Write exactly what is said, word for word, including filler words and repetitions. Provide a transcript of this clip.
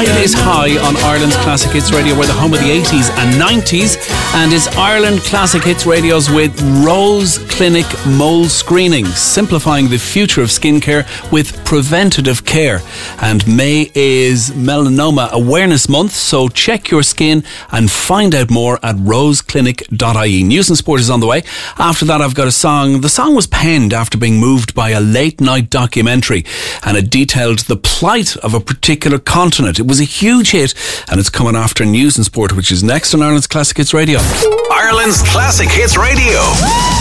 Tonight is High on Ireland's Classic Hits Radio. We're the home of the eighties and nineties, and is Ireland Classic Hits Radio's with Rose Clinic Mole Screening, simplifying the future of skincare with preventative care. And May is Melanoma Awareness Month, so check your skin and find out more at rose clinic dot I E. News and sport is on the way. After that, I've got a song. The song was penned after being moved by a late night documentary, and it detailed the plight of a particular continent. It was a huge hit, and it's coming after News and Sport, which is next on Ireland's Classic Hits Radio. Ireland's Classic Hits Radio.